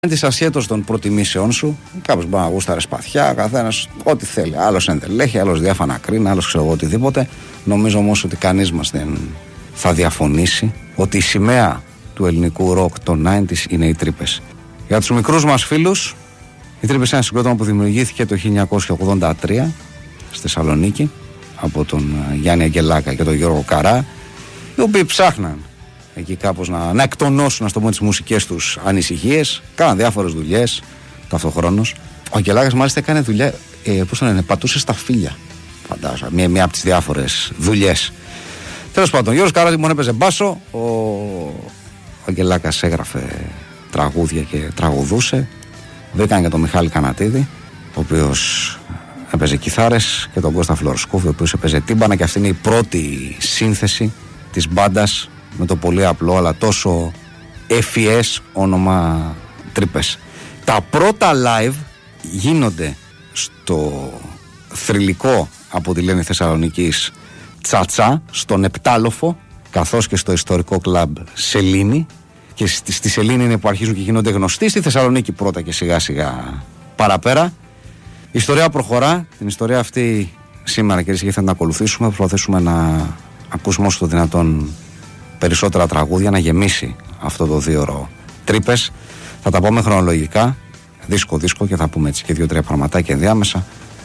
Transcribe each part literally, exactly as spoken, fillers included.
Της ασχέτως των προτιμήσεών σου, κάποιος μπορεί να γούσταρε σπαθιά, καθένας ό,τι θέλει. Άλλος ενδελέχει, άλλος διάφανα κρίνα, άλλος ξέρω εγώ οτιδήποτε. Νομίζω όμως ότι κανείς μας δεν θα διαφωνήσει ότι η σημαία του ελληνικού ροκ των ενενήντα είναι οι τρύπες. Για τους μικρούς μας φίλους, οι τρύπες είναι ένα συγκρότημα που δημιουργήθηκε το χίλια εννιακόσια ογδόντα τρία στη Θεσσαλονίκη από τον Γιάννη Αγγελάκα και τον Γιώργο Καρά, οι οποίοι ψάχναν εκεί κάπως να, να εκτονώσουν, να το πούμε, τις μουσικές τους ανησυχίες. Κάναν διάφορες δουλειές ταυτοχρόνως. Ο Αγγελάκας μάλιστα έκανε δουλειά, ε, πώς το λένε, πατούσε στα φύλλα. Φαντάζομαι, μία, μία από τις διάφορες δουλειές. Τέλος πάντων, ο Γιώργος Καράς λοιπόν έπαιζε μπάσο. Ο, ο Αγγελάκας έγραφε τραγούδια και τραγουδούσε. Βρήκαν και τον Μιχάλη Κανατίδη, ο οποίος έπαιζε κιθάρες, και τον Κώστα Φλωροσκούφη, ο οποίος έπαιζε τύμπανα, και αυτή είναι η πρώτη σύνθεση της μπάντας με το πολύ απλό αλλά τόσο ευφυές όνομα Τρύπες. Τα πρώτα live γίνονται στο θρυλικό, από τη λένε Θεσσαλονικής, Τσατσά, στον Επτάλοφο, καθώς και στο ιστορικό κλαμπ Σελήνη, και στη, στη Σελήνη είναι που αρχίζουν και γίνονται γνωστοί, στη Θεσσαλονίκη πρώτα και σιγά σιγά παραπέρα. Η ιστορία προχωρά. Την ιστορία αυτή σήμερα, κυρίες και κύριοι, θα την ακολουθήσουμε. Θα προσπαθήσουμε να ακούσουμε όσο το δυνατόν περισσότερα τραγούδια, να γεμίσει αυτό το δύο ώρο Τρύπες. Θα τα πούμε χρονολογικά, δίσκο δίσκο, και θα πούμε έτσι και δύο-τρία πραγματάκια ενδιάμεσα,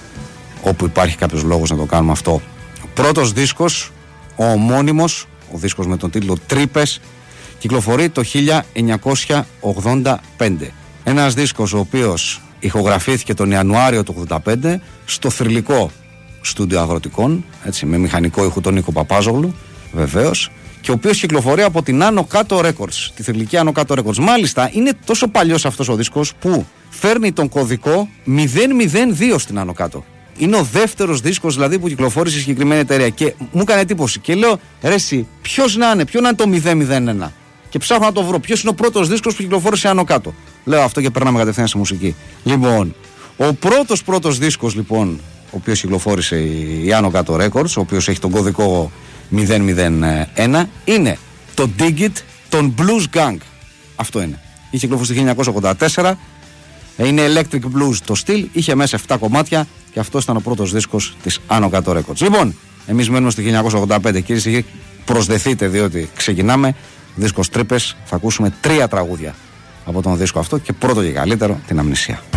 όπου υπάρχει κάποιος λόγος να το κάνουμε αυτό. Ο πρώτος δίσκος, ο ομώνυμος, ο δίσκος με τον τίτλο Τρύπες, κυκλοφορεί το χίλια εννιακόσια ογδόντα πέντε. Ένας δίσκος ο οποίος ηχογραφήθηκε τον Ιανουάριο του ογδόντα πέντε στο θρυλικό στούντιο Αγροτικών, έτσι, με μηχανικό ήχο τον Νίκο Παπάζογλου, βεβαίως, και ο οποίος κυκλοφορεί από την Άνω Κάτω Records, τη θρυλική Άνω Κάτω Records. Μάλιστα, είναι τόσο παλιός αυτός ο δίσκος που φέρνει τον κωδικό μηδέν μηδέν δύο στην Άνω Κάτω. Είναι ο δεύτερος δίσκος δηλαδή που κυκλοφόρησε η συγκεκριμένη εταιρεία. Και μου έκανε εντύπωση και λέω, ρε εσύ, ποιος να είναι, ποιο να είναι το μηδέν μηδέν ένα. Και ψάχνω να το βρω. Ποιος είναι ο πρώτος δίσκος που κυκλοφόρησε Άνω Κάτω. Λέω αυτό και περνάμε κατευθείαν σε μουσική. Λοιπόν, ο πρώτος πρώτος δίσκος λοιπόν, ο οποίος κυκλοφόρησε η Άνω Κάτω Records, ο οποίος έχει τον κωδικό μηδέν μηδέν ένα, είναι το Dig It των Blues Gang. Αυτό είναι. Είχε κυκλοφορήσει το χίλια εννιακόσια ογδόντα τέσσερα. Είναι Electric Blues το στυλ. Είχε μέσα επτά κομμάτια και αυτό ήταν ο πρώτος δίσκος της Άνω Κάτω Records. Λοιπόν, εμείς μένουμε στο χίλια εννιακόσια ογδόντα πέντε. Κυρίες και κύριοι, προσδεθείτε, διότι ξεκινάμε. Δίσκος Τρύπες. Θα ακούσουμε τρία τραγούδια από τον δίσκο αυτό, και πρώτο και καλύτερο, την Αμνησία.